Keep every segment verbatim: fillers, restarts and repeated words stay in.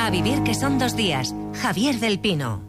A vivir que son dos días. Javier del Pino.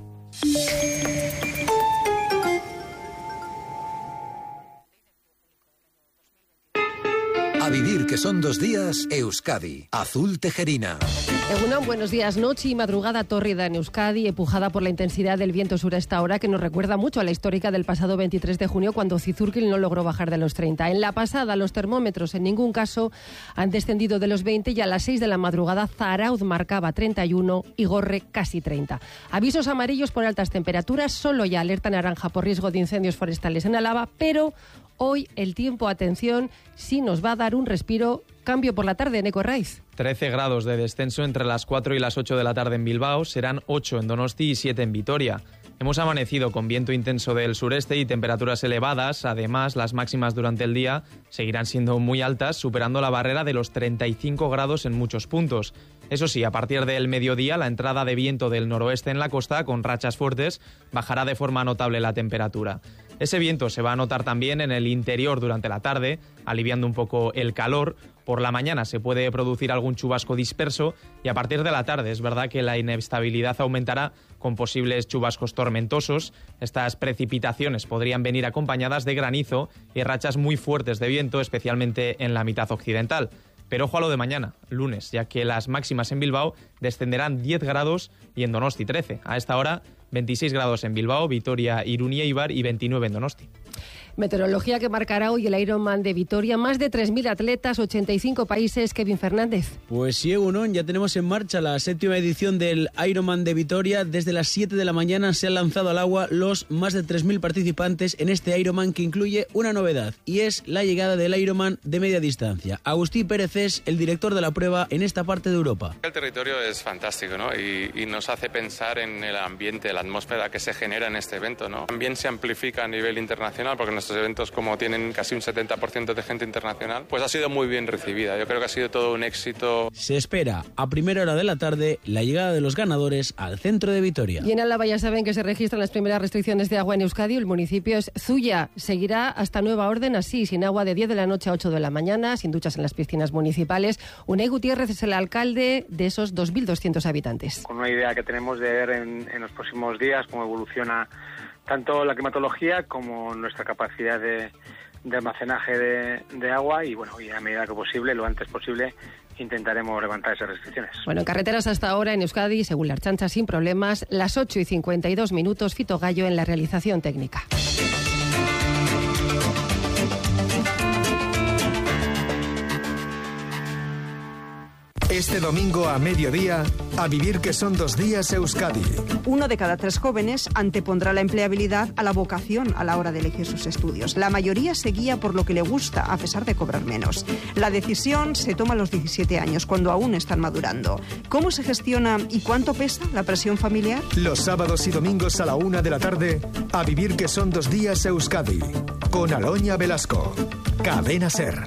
A vivir que son dos días, Euskadi. Azul Tejerina. Egunon, buenos días. Noche y madrugada tórrida en Euskadi, empujada por la intensidad del viento sur a esta hora, que nos recuerda mucho a la histórica del pasado veintitrés de junio, cuando Zizurkil no logró bajar de los treinta. En la pasada, los termómetros en ningún caso han descendido de los veinte y a las seis de la madrugada Zarauz marcaba treinta y uno y Gorre casi treinta. Avisos amarillos por altas temperaturas, solo ya alerta naranja por riesgo de incendios forestales en Álava, pero hoy el tiempo, atención, sí nos va a dar un respiro. Cambio por la tarde, Neko Raiz. trece grados de descenso entre las cuatro y las ocho de la tarde en Bilbao, serán ocho en Donosti y siete en Vitoria. Hemos amanecido con viento intenso del sureste y temperaturas elevadas. Además, las máximas durante el día seguirán siendo muy altas, superando la barrera de los treinta y cinco grados en muchos puntos. Eso sí, a partir del mediodía, la entrada de viento del noroeste en la costa, con rachas fuertes, bajará de forma notable la temperatura. Ese viento se va a notar también en el interior durante la tarde, aliviando un poco el calor. Por la mañana se puede producir algún chubasco disperso y a partir de la tarde es verdad que la inestabilidad aumentará con posibles chubascos tormentosos. Estas precipitaciones podrían venir acompañadas de granizo y rachas muy fuertes de viento, especialmente en la mitad occidental. Pero ojo a lo de mañana, lunes, ya que las máximas en Bilbao descenderán diez grados y en Donosti trece. A esta hora, veintiséis grados en Bilbao, Vitoria, Irún y Eibar y veintinueve en Donosti. Meteorología que marcará hoy el Ironman de Vitoria. Más de tres mil atletas, ochenta y cinco países. Kevin Fernández. Pues sí, Egunon, ya tenemos en marcha la séptima edición del Ironman de Vitoria. Desde las siete de la mañana se han lanzado al agua los más de tres mil participantes en este Ironman, que incluye una novedad, y es la llegada del Ironman de media distancia. Agustí Pérez es el director de la prueba en esta parte de Europa. El territorio es fantástico, ¿no? Y, y nos hace pensar en el ambiente, la atmósfera que se genera en este evento, ¿no? También se amplifica a nivel internacional, porque nuestros eventos, como tienen casi un setenta por ciento de gente internacional, pues ha sido muy bien recibida. Yo creo que ha sido todo un éxito. Se espera a primera hora de la tarde la llegada de los ganadores al centro de Vitoria. Y en Álava ya saben que se registran las primeras restricciones de agua en Euskadi. El municipio es Zuya. Seguirá hasta nueva orden, así, sin agua de diez de la noche a ocho de la mañana, sin duchas en las piscinas municipales. Unai Gutiérrez es el alcalde de esos dos mil doscientos habitantes. Con una idea que tenemos de ver en, en los próximos días cómo evoluciona tanto la climatología como nuestra capacidad de, de almacenaje de, de agua y bueno, y a medida que posible, lo antes posible, intentaremos levantar esas restricciones. Bueno, en carreteras hasta ahora en Euskadi, según la Ertzaintza, sin problemas, las ocho y cincuenta y dos minutos, Fito Gallo en la realización técnica. Este domingo a mediodía, a vivir que son dos días, Euskadi. Uno de cada tres jóvenes antepondrá la empleabilidad a la vocación a la hora de elegir sus estudios. La mayoría se guía por lo que le gusta, a pesar de cobrar menos. La decisión se toma a los diecisiete años, cuando aún están madurando. ¿Cómo se gestiona y cuánto pesa la presión familiar? Los sábados y domingos a la una de la tarde, a vivir que son dos días, Euskadi. Con Aloña Velasco. Cadena SER.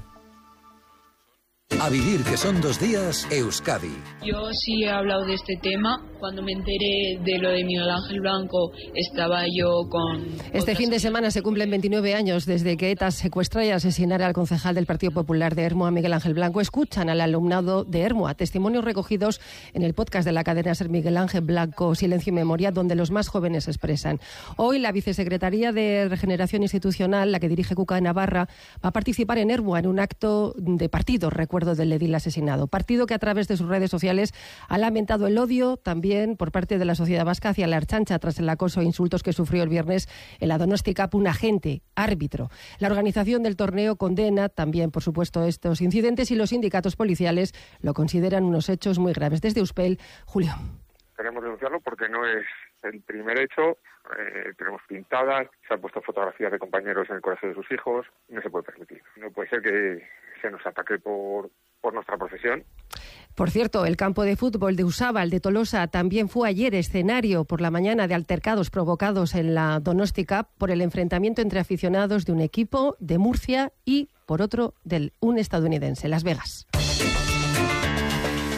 A vivir que son dos días, Euskadi. Yo sí he hablado de este tema. Cuando me enteré de lo de Miguel Ángel Blanco, estaba yo con... Este fin de semana se cumplen veintinueve años desde que ETA secuestrara y asesinara al concejal del Partido Popular de Ermua, Miguel Ángel Blanco. Escuchan al alumnado de Ermua, testimonios recogidos en el podcast de la cadena SER Miguel Ángel Blanco, Silencio y Memoria, donde los más jóvenes se expresan. Hoy la Vicesecretaría de Regeneración Institucional, la que dirige Cuca Navarra, va a participar en Ermua en un acto de partido, recuerdo del edil asesinado. Partido que a través de sus redes sociales ha lamentado el odio también por parte de la sociedad vasca hacia la Ertzaintza tras el acoso e insultos que sufrió el viernes en la Donosti Cup un agente árbitro. La organización del torneo condena también, por supuesto, estos incidentes y los sindicatos policiales lo consideran unos hechos muy graves. Desde Euspel, Julio. Queremos denunciarlo porque no es el primer hecho. Eh, tenemos pintadas, se han puesto fotografías de compañeros en el colegio de sus hijos. No se puede permitir. No puede ser que se nos ataque por, por nuestra profesión. Por cierto, el campo de fútbol de Usábal, de Tolosa, también fue ayer escenario por la mañana de altercados provocados en la Donosti Cup por el enfrentamiento entre aficionados de un equipo de Murcia y, por otro, de un estadounidense, Las Vegas.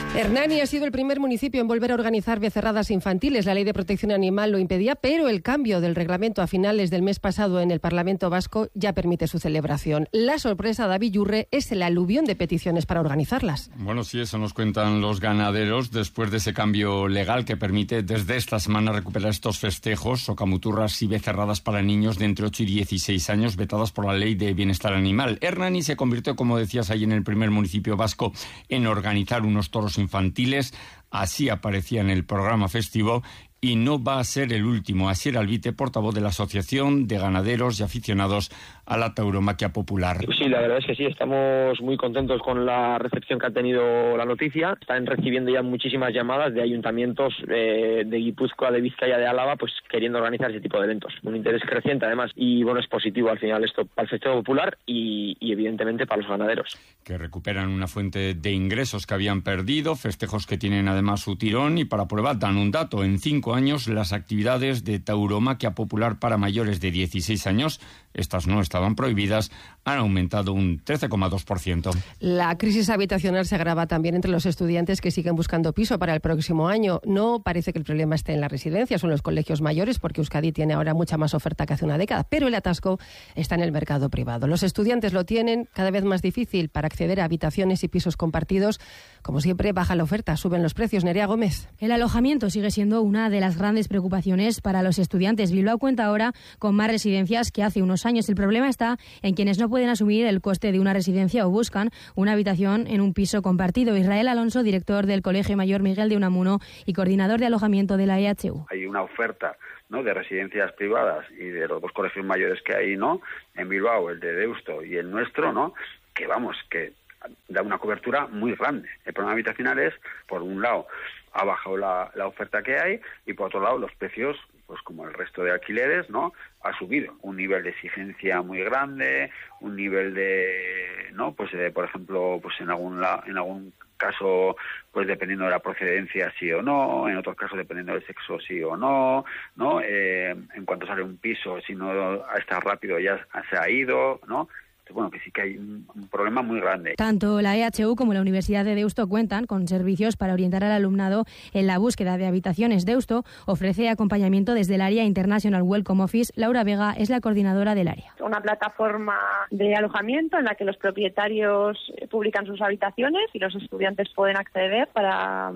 Hernani ha sido el primer municipio en volver a organizar becerradas infantiles. La Ley de Protección Animal lo impedía, pero el cambio del reglamento a finales del mes pasado en el Parlamento Vasco ya permite su celebración. La sorpresa, David Yurre, es el aluvión de peticiones para organizarlas. Bueno, sí, eso nos cuentan los ganaderos después de ese cambio legal que permite desde esta semana recuperar estos festejos, socamuturras y becerradas para niños de entre ocho y dieciséis años vetadas por la Ley de Bienestar Animal. Hernani se convirtió, como decías ahí, en el primer municipio vasco en organizar unos toros infantiles, así aparecía en el programa festivo, y no va a ser el último. Asier Albite, portavoz de la Asociación de Ganaderos y Aficionados a la Tauromaquia Popular. Sí, la verdad es que sí, estamos muy contentos con la recepción que ha tenido la noticia. Están recibiendo ya muchísimas llamadas de ayuntamientos eh, de Guipúzcoa, de Vizcaya, de Álava, pues queriendo organizar ese tipo de eventos. Un interés creciente además, y bueno, es positivo al final esto para el festejo popular y, y evidentemente para los ganaderos. Que recuperan una fuente de ingresos que habían perdido, festejos que tienen además su tirón, y para prueba dan un dato: en cinco años las actividades de tauromaquia popular para mayores de dieciséis años, estas no estaban prohibidas, han aumentado un trece coma dos por ciento. La crisis habitacional se agrava también entre los estudiantes que siguen buscando piso para el próximo año. No parece que el problema esté en las residencias o en los colegios mayores, porque Euskadi tiene ahora mucha más oferta que hace una década, pero el atasco está en el mercado privado. Los estudiantes lo tienen cada vez más difícil para acceder a habitaciones y pisos compartidos. Como siempre, baja la oferta, suben los precios. Nerea Gómez. El alojamiento sigue siendo una de las grandes preocupaciones para los estudiantes. Bilbao cuenta ahora con más residencias que hace unos años. El problema está en quienes no pueden asumir el coste de una residencia o buscan una habitación en un piso compartido. Israel Alonso, director del Colegio Mayor Miguel de Unamuno y coordinador de alojamiento de la E H U. Hay una oferta, ¿no?, de residencias privadas y de los dos colegios mayores que hay, ¿no?, en Bilbao, el de Deusto y el nuestro, ¿no?, que vamos, que da una cobertura muy grande. El problema habitacional es, por un lado, ha bajado la, la oferta que hay, y por otro lado los precios, pues como el resto de alquileres, ¿no?, ha subido. Un nivel de exigencia muy grande, un nivel de, ¿no?, pues de, por ejemplo, pues en algún la, en algún caso, pues dependiendo de la procedencia sí o no, en otros casos dependiendo del sexo sí o no, ¿no? Eh, en cuanto sale un piso, si no está rápido ya se ha ido, ¿no? Bueno, que sí que hay un, un problema muy grande. Tanto la E H U como la Universidad de Deusto cuentan con servicios para orientar al alumnado en la búsqueda de habitaciones. Deusto ofrece acompañamiento desde el área International Welcome Office. Laura Vega es la coordinadora del área. Una plataforma de alojamiento en la que los propietarios publican sus habitaciones y los estudiantes pueden acceder para,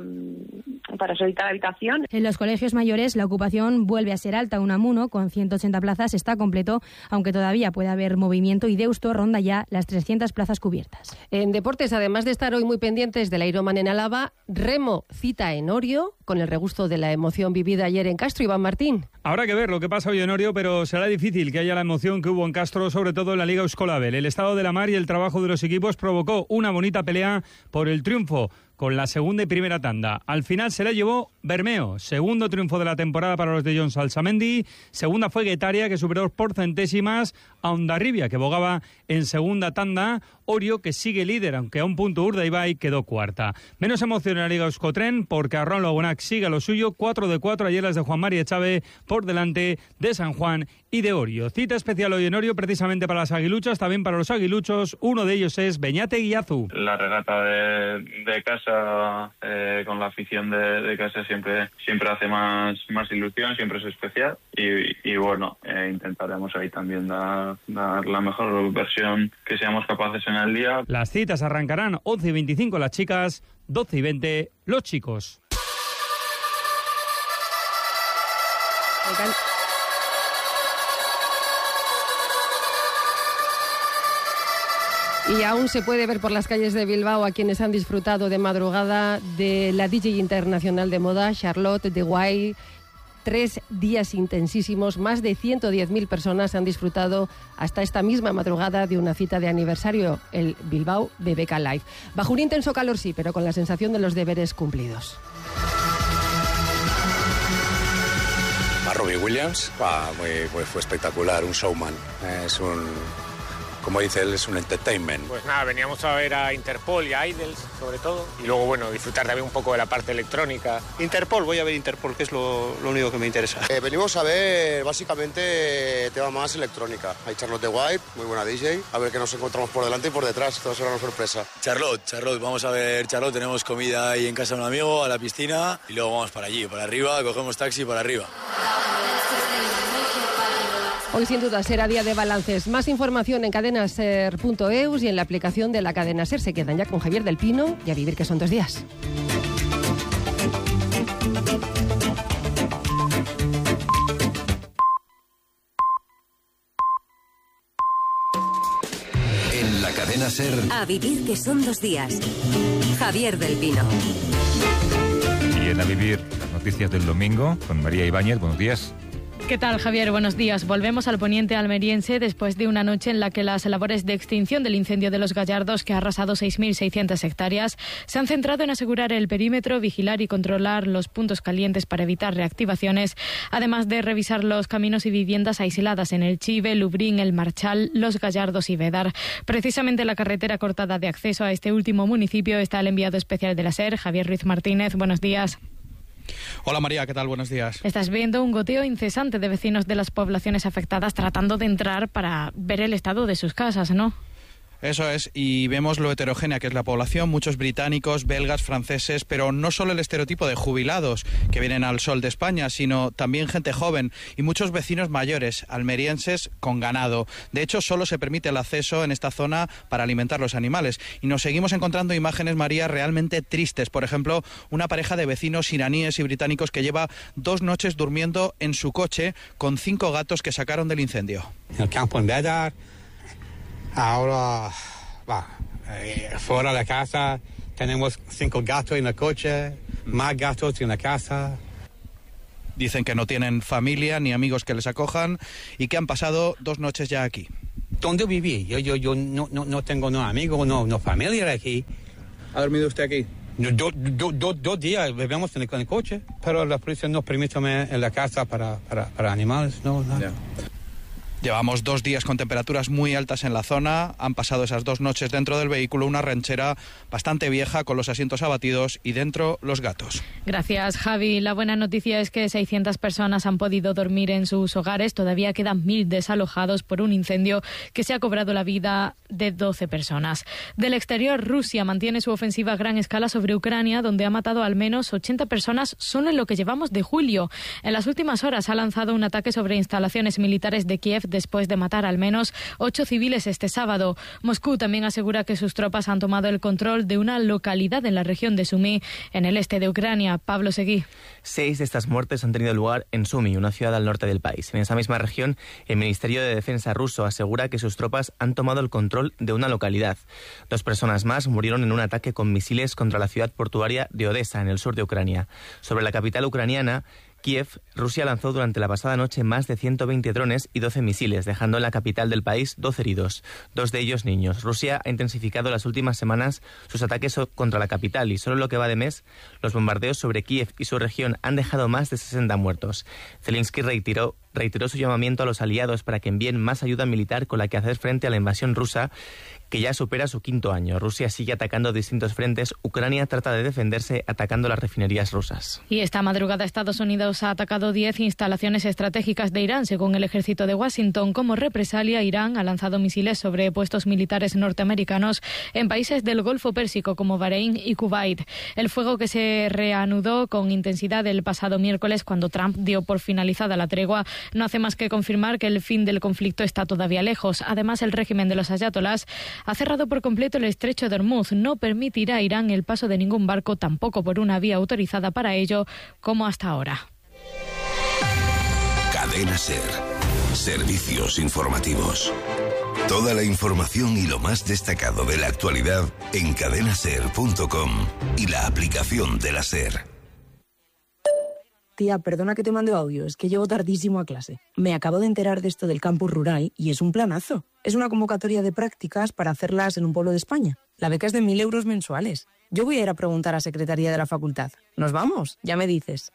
para solicitar habitación. En los colegios mayores la ocupación vuelve a ser alta. Unamuno, con ciento ochenta plazas, está completo, aunque todavía puede haber movimiento, y Deusto ronda ya las trescientas plazas cubiertas. En deportes, además de estar hoy muy pendientes del Ironman en Álava, remo cita en Orio con el regusto de la emoción vivida ayer en Castro. Iván Martín. Habrá que ver lo que pasa hoy en Orio, pero será difícil que haya la emoción que hubo en Castro, sobre todo en la Liga Euskolabel. El estado de la mar y el trabajo de los equipos provocó una bonita pelea por el triunfo con la segunda y primera tanda. Al final se la llevó Bermeo, segundo triunfo de la temporada para los de Jon Salsamendi. Segunda fue Guetaria, que superó por centésimas a Hondarribia, que bogaba en segunda tanda. Orio, que sigue líder, aunque a un punto Urdaibai, quedó cuarta. Menos emoción en la Liga Euskotren, porque Arron Lagunac sigue a lo suyo, cuatro de cuatro, ayer las de Juan Mari Echave por delante de San Juan y de Orio. Cita especial hoy en Orio, precisamente para las aguiluchas, también para los aguiluchos. Uno de ellos es Beñate Guiazu. La regata de, de casa, eh, con la afición de, de casa, siempre siempre hace más, más ilusión, siempre es especial. Y, y bueno, eh, intentaremos ahí también dar, dar la mejor versión que seamos capaces en el día. Las citas arrancarán once y veinticinco las chicas, doce y veinte los chicos. Y aún se puede ver por las calles de Bilbao a quienes han disfrutado de madrugada de la D J internacional de moda, Charlotte de Guay. Tres días intensísimos, más de ciento diez mil personas han disfrutado hasta esta misma madrugada de una cita de aniversario, el Bilbao B B K Live. Bajo un intenso calor sí, pero con la sensación de los deberes cumplidos. A Robbie Williams, ah, muy, muy, fue espectacular, un showman. Es un, como dice él, es un entertainment. Pues nada, veníamos a ver a Interpol y a Idols, sobre todo, y luego, bueno, disfrutar también un poco de la parte electrónica. Interpol, voy a ver Interpol, que es lo, lo único que me interesa. Eh, venimos a ver, básicamente, tema más electrónica. Hay Charlotte White, muy buena D J, a ver qué nos encontramos por delante y por detrás, todo será una sorpresa. Charlotte, Charlotte, vamos a ver Charlotte, tenemos comida ahí en casa de un amigo, a la piscina, y luego vamos para allí, para arriba, cogemos taxi para arriba. Hoy sin duda será día de balances. Más información en cadenaser punto eus y en la aplicación de la cadena SER. Se quedan ya con Javier del Pino y a vivir que son dos días. En la cadena SER. A vivir que son dos días. Javier del Pino. Y en A Vivir, las noticias del domingo con María Ibáñez. Buenos días. ¿Qué tal, Javier? Buenos días. Volvemos al poniente almeriense después de una noche en la que las labores de extinción del incendio de Los Gallardos, que ha arrasado seis mil seiscientas hectáreas, se han centrado en asegurar el perímetro, vigilar y controlar los puntos calientes para evitar reactivaciones, además de revisar los caminos y viviendas aisladas en el Chive, Lubrín, El Marchal, Los Gallardos y Vedar. Precisamente la carretera cortada de acceso a este último municipio está el enviado especial de la SER, Javier Ruiz Martínez. Buenos días. Hola María, ¿qué tal? Buenos días. Estás viendo un goteo incesante de vecinos de las poblaciones afectadas tratando de entrar para ver el estado de sus casas, ¿no? Eso es, y vemos lo heterogénea que es la población, muchos británicos, belgas, franceses, pero no solo el estereotipo de jubilados que vienen al sol de España, sino también gente joven y muchos vecinos mayores, almerienses con ganado. De hecho, solo se permite el acceso en esta zona para alimentar los animales. Y nos seguimos encontrando imágenes, María, realmente tristes. Por ejemplo, una pareja de vecinos iraníes y británicos que lleva dos noches durmiendo en su coche con cinco gatos que sacaron del incendio. El campo en Vedar. Ahora, va, eh, fuera de casa tenemos cinco gatos en el coche, más gatos en la casa. Dicen que no tienen familia ni amigos que les acojan y que han pasado dos noches ya aquí. ¿Dónde viví? Yo, yo, yo no, no, no tengo no amigos, no, no familia aquí. ¿Ha dormido usted aquí? Dos do, do, do días vivimos en el, en el coche, pero la policía no permite en la casa para, para, para animales, no, no. Yeah. Llevamos dos días con temperaturas muy altas en la zona. Han pasado esas dos noches dentro del vehículo, una ranchera bastante vieja con los asientos abatidos y dentro los gatos. Gracias, Javi. La buena noticia es que seiscientas personas han podido dormir en sus hogares. Todavía quedan mil desalojados por un incendio que se ha cobrado la vida de doce personas. Del exterior, Rusia mantiene su ofensiva a gran escala sobre Ucrania, donde ha matado al menos ochenta personas solo en lo que llevamos de julio. En las últimas horas ha lanzado un ataque sobre instalaciones militares de Kiev después de matar al menos ocho civiles este sábado. Moscú también asegura que sus tropas han tomado el control de una localidad en la región de Sumy, en el este de Ucrania. Pablo Seguí. Seis de estas muertes han tenido lugar en Sumy, una ciudad al norte del país. En esa misma región, el Ministerio de Defensa ruso asegura que sus tropas han tomado el control de una localidad. Dos personas más murieron en un ataque con misiles contra la ciudad portuaria de Odessa, en el sur de Ucrania. Sobre la capital ucraniana, Kiev, Rusia lanzó durante la pasada noche más de ciento veinte drones y doce misiles, dejando en la capital del país doce heridos, dos de ellos niños. Rusia ha intensificado las últimas semanas sus ataques contra la capital y solo en lo que va de mes, los bombardeos sobre Kiev y su región han dejado más de sesenta muertos. Zelensky reiteró, reiteró su llamamiento a los aliados para que envíen más ayuda militar con la que hacer frente a la invasión rusa, que ya supera su quinto año. Rusia sigue atacando distintos frentes. Ucrania trata de defenderse atacando las refinerías rusas. Y esta madrugada Estados Unidos ha atacado diez instalaciones estratégicas de Irán. Según el ejército de Washington, como represalia, Irán ha lanzado misiles sobre puestos militares norteamericanos en países del Golfo Pérsico como Bahrein y Kuwait. El fuego, que se reanudó con intensidad el pasado miércoles cuando Trump dio por finalizada la tregua, no hace más que confirmar que el fin del conflicto está todavía lejos. Además, el régimen de los ayatolás ha cerrado por completo el estrecho de Hormuz. No permitirá a Irán el paso de ningún barco, tampoco por una vía autorizada para ello, como hasta ahora. Cadena SER. Servicios informativos. Toda la información y lo más destacado de la actualidad en cadena ser punto com y la aplicación de la SER. Tía, perdona que te mande audio, es que llego tardísimo a clase. Me acabo de enterar de esto del campus rural y es un planazo. Es una convocatoria de prácticas para hacerlas en un pueblo de España. La beca es de mil euros mensuales. Yo voy a ir a preguntar a Secretaría de la Facultad. ¿Nos vamos? Ya me dices.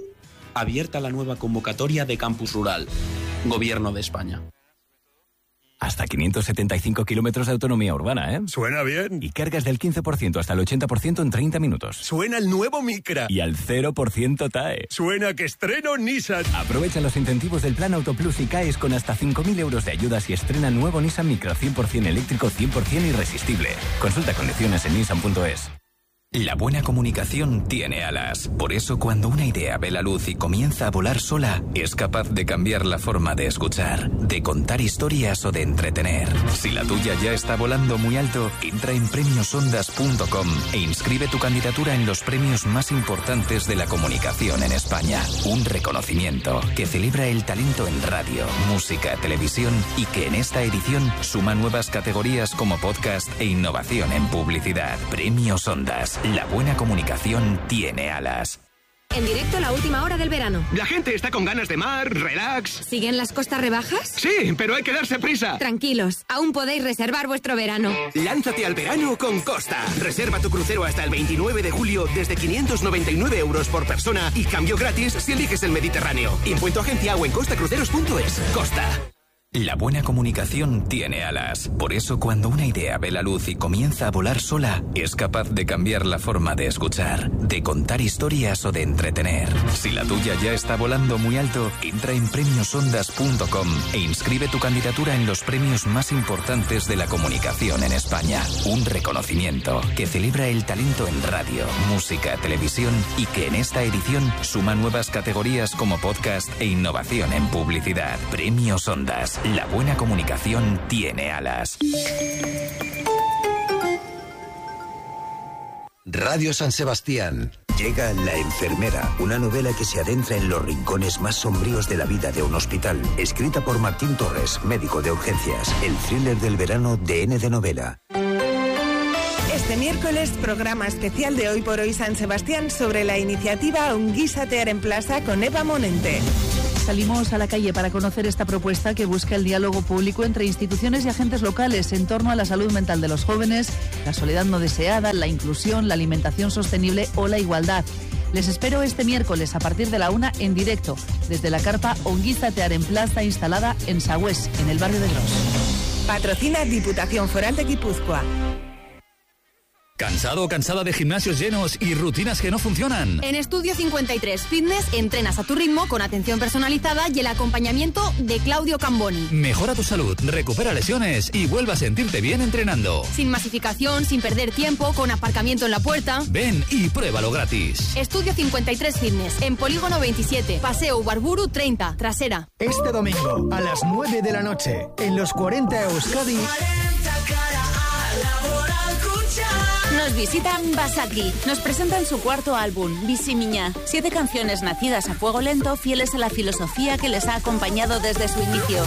Abierta la nueva convocatoria de Campus Rural. Gobierno de España. Hasta quinientos setenta y cinco kilómetros de autonomía urbana, ¿eh? Suena bien. Y cargas del quince por ciento hasta el ochenta por ciento en treinta minutos. Suena el nuevo Micra. Y al cero por ciento T A E. Suena que estreno Nissan. Aprovecha los incentivos del Plan Autoplus y caes con hasta cinco mil euros de ayudas y estrena el nuevo Nissan Micra cien por ciento eléctrico, cien por ciento irresistible. Consulta condiciones en nissan punto es. La buena comunicación tiene alas. Por eso, cuando una idea ve la luz y comienza a volar sola, es capaz de cambiar la forma de escuchar, de contar historias o de entretener. Si la tuya ya está volando muy alto, entra en premios ondas punto com e inscribe tu candidatura en los premios más importantes de la comunicación en España. Un reconocimiento que celebra el talento en radio, música, televisión y que en esta edición suma nuevas categorías como podcast e innovación en publicidad. Premios Ondas. La buena comunicación tiene alas. En directo, la última hora del verano. La gente está con ganas de mar, relax. ¿Siguen las costas rebajas? Sí, pero hay que darse prisa. Tranquilos, aún podéis reservar vuestro verano. Lánzate al verano con Costa. Reserva tu crucero hasta el veintinueve de julio desde quinientos noventa y nueve euros por persona y cambio gratis si eliges el Mediterráneo. Impuesto agencia o en costacruceros punto es. Costa. La buena comunicación tiene alas. Por eso, cuando una idea ve la luz y comienza a volar sola, es capaz de cambiar la forma de escuchar, de contar historias o de entretener. Si la tuya ya está volando muy alto, entra en premios ondas punto com e inscribe tu candidatura en los premios más importantes de la comunicación en España. Un reconocimiento que celebra el talento en radio, música, televisión y que en esta edición suma nuevas categorías como podcast e innovación en publicidad. Premios Ondas. La buena comunicación tiene alas. Radio San Sebastián. Llega La enfermera, una novela que se adentra en los rincones más sombríos de la vida de un hospital. Escrita por Martín Torres, médico de urgencias. El thriller del verano de N de Novela. Este miércoles, programa especial de Hoy por Hoy San Sebastián sobre la iniciativa Onguízatear en Plaza con Eva Monente. Salimos a la calle para conocer esta propuesta que busca el diálogo público entre instituciones y agentes locales en torno a la salud mental de los jóvenes, la soledad no deseada, la inclusión, la alimentación sostenible o la igualdad. Les espero este miércoles a partir de la una en directo, desde la carpa Onguízatear en Plaza instalada en Sagüés, en el barrio de Gros. Patrocina Diputación Foral de Guipúzcoa. ¿Cansado o cansada de gimnasios llenos y rutinas que no funcionan? En Estudio cincuenta y tres Fitness entrenas a tu ritmo con atención personalizada y el acompañamiento de Claudio Camboni. Mejora tu salud, recupera lesiones y vuelve a sentirte bien entrenando. Sin masificación, sin perder tiempo, con aparcamiento en la puerta. Ven y pruébalo gratis. Estudio cincuenta y tres Fitness en Polígono veintisiete, Paseo Ubarburu treinta, Trasera. Este domingo a las nueve de la noche en los cuarenta Euskadi. Nos visitan Basaki. Nos presentan su cuarto álbum, Bisimiña. Siete canciones nacidas a fuego lento, fieles a la filosofía que les ha acompañado desde su inicio.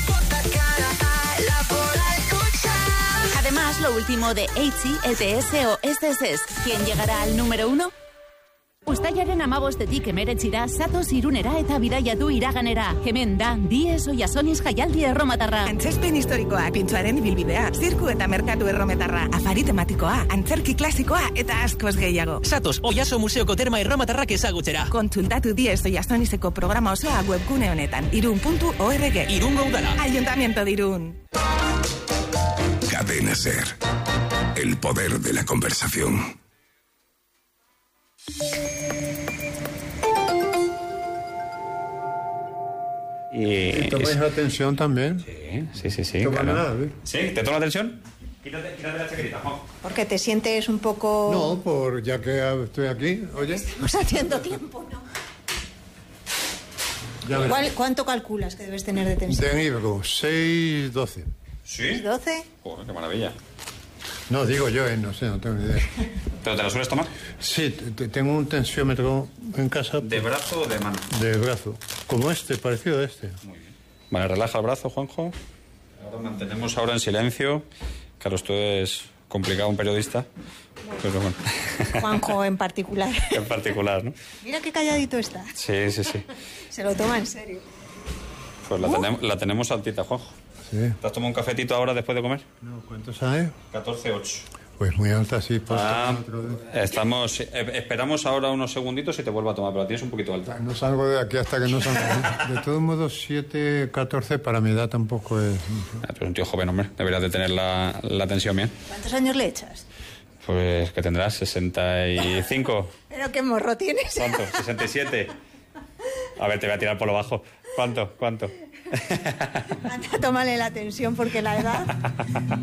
Además, lo último de Eitzi, E T S o S S S. ¿Quién llegará al número uno? Uztailaren amabostetik emeretzira, Zatoz irunera eta bidaiatu iraganera. Hemen da, diez oiasoniz jaialdi erromatarra. Antzespen historikoa, pintxoaren ibilbidea, zirku eta merkatu errometarra, afari tematikoa, antzerki klasikoa eta askoz gehiago. Zatoz oiaso museoko terma erromatarrak ezagutzera. Kontsultatu diez oiasonizeko programa osoa webgune honetan, irun puntu org. Irungo udala. Ayuntamiento de Irún. Cadena SER. El poder de la conversación. ¿Y tomáis la atención también? Sí, sí, sí. sí ¿Toma claro. nada? ¿Ves? ¿Sí? ¿Te toma la atención? Quítate, quítate la chaquetita, Juan. Porque te sientes un poco... No, por ya que estoy aquí, oye. Estamos haciendo tiempo, ¿no? Ya ¿Cuál, ¿Cuánto calculas que debes tener de tensión? De Ibro, seis doce. ¿Sí? ¿doce? Joder, qué maravilla. No, digo yo, eh, no sé, no tengo ni idea. ¿Pero te la sueles tomar? Sí, te- tengo un tensiómetro en casa. ¿De brazo o de mano? De brazo. Como este, parecido a este. Vale, relaja el brazo, Juanjo. Ahora mantenemos ahora en silencio. Claro, esto es complicado, un periodista. Pero bueno. Juanjo en particular. En particular, ¿no? Mira qué calladito está. Sí, sí, sí. Se lo toma en serio. Pues la, tenemos, la tenemos altita, Juanjo. Sí. ¿Te has tomado un cafetito ahora después de comer? No, ¿cuánto sabe? catorce ocho. Pues muy alta, sí. Por Ah, estamos, eh, esperamos ahora unos segunditos y te vuelvo a tomar, pero la tienes un poquito alta. No salgo de aquí hasta que no salga. De todos modos, siete, catorce para mi edad tampoco es... Ah, pero es un tío joven, hombre. Deberías de tener la, la tensión bien. ¿Cuántos años le echas? Pues que tendrás sesenta y cinco. ¿Pero qué morro tienes? ¿Cuánto? sesenta y siete. A ver, te voy a tirar por lo bajo. ¿Cuánto? ¿Cuánto? Anda, tómale la tensión porque la edad...